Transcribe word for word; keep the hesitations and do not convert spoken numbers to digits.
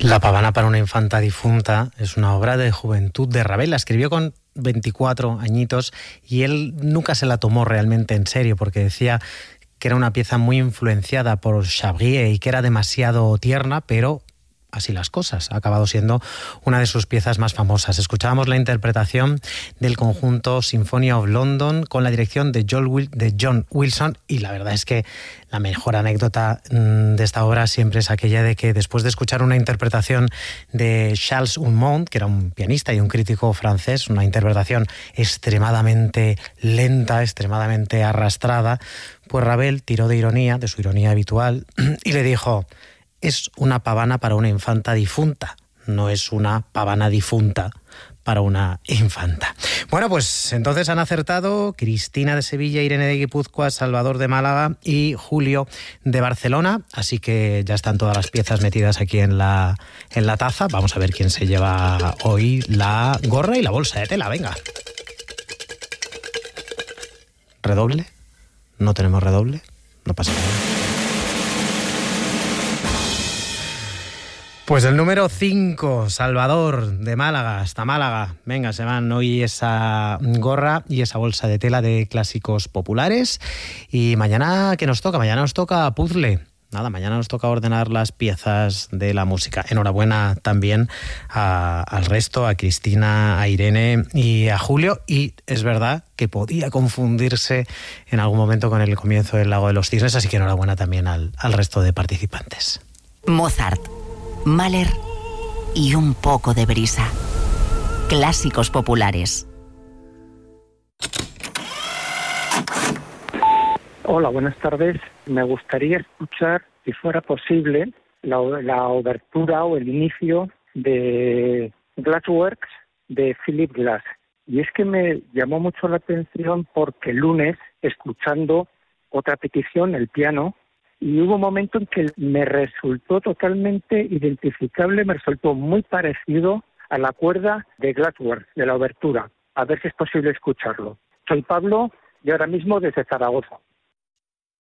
La pavana para una infanta difunta es una obra de juventud de Ravel. La escribió con veinticuatro añitos y él nunca se la tomó realmente en serio porque decía que era una pieza muy influenciada por Chabrier y que era demasiado tierna, pero así las cosas. Ha acabado siendo una de sus piezas más famosas. Escuchábamos la interpretación del conjunto Symphony of London con la dirección de John Wilson, y la verdad es que la mejor anécdota de esta obra siempre es aquella de que después de escuchar una interpretación de Charles Unmont, que era un pianista y un crítico francés, una interpretación extremadamente lenta, extremadamente arrastrada, pues Ravel tiró de ironía, de su ironía habitual, y le dijo: es una pavana para una infanta difunta, no es una pavana difunta para una infanta. Bueno, pues entonces han acertado Cristina de Sevilla, Irene de Guipúzcoa, Salvador de Málaga y Julio de Barcelona, así que ya están todas las piezas metidas aquí en la, en la taza. Vamos a ver quién se lleva hoy la gorra y la bolsa de tela, venga. ¿Redoble? ¿No tenemos redoble? No pasa nada. Pues el número cinco, Salvador, de Málaga, hasta Málaga. Venga, se van hoy esa gorra y esa bolsa de tela de clásicos populares. Y mañana, ¿qué nos toca? Mañana nos toca puzzle. Nada, mañana nos toca ordenar las piezas de la música. Enhorabuena también a, al resto, a Cristina, a Irene y a Julio. Y es verdad que podía confundirse en algún momento con el comienzo del Lago de los Cisnes, así que enhorabuena también al, al resto de participantes. Mozart, Mahler y un poco de brisa. Clásicos populares. Hola, buenas tardes. Me gustaría escuchar, si fuera posible, la, la obertura o el inicio de Glassworks de Philip Glass. Y es que me llamó mucho la atención porque el lunes, escuchando otra petición, el piano, y hubo un momento en que me resultó totalmente identificable, me resultó muy parecido a la cuerda de Glassworks, de la obertura. A ver si es posible escucharlo. Soy Pablo y ahora mismo desde Zaragoza.